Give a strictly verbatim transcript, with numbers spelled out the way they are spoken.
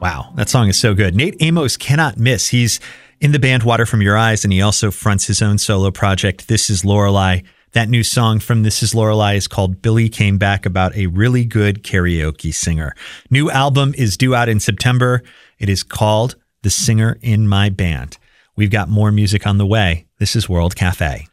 Wow, that song is so good. Nate Amos cannot miss. He's in the band Water From Your Eyes, and he also fronts his own solo project, This Is Lorelei. That new song from This Is Lorelei is called Billy Came Back, about a really good karaoke singer. New album is due out in September. It is called The Singer in My Band. We've got more music on the way. This is World Cafe.